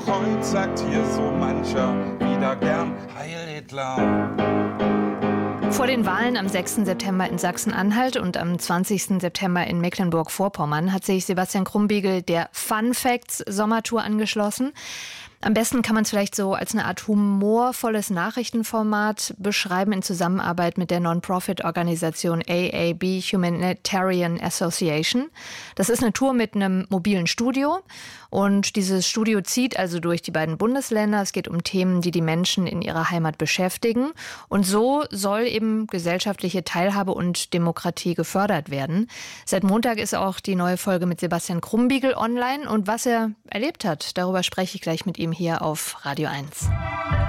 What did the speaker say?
Noch heut sagt hier so mancher wieder gern Heil Hitler. Vor den Wahlen am 6. September in Sachsen-Anhalt und am 20. September in Mecklenburg-Vorpommern hat sich Sebastian Krumbiegel der Fun Facts Sommertour angeschlossen. Am besten kann man es vielleicht so als eine Art humorvolles Nachrichtenformat beschreiben in Zusammenarbeit mit der Non-Profit-Organisation AAB Humanitarian Association. Das ist eine Tour mit einem mobilen Studio und dieses Studio zieht also durch die beiden Bundesländer. Es geht um Themen, die die Menschen in ihrer Heimat beschäftigen und so soll eben gesellschaftliche Teilhabe und Demokratie gefördert werden. Seit Montag ist auch die neue Folge mit Sebastian Krumbiegel online und was er erlebt hat, darüber spreche ich gleich mit ihm hier auf Radio 1.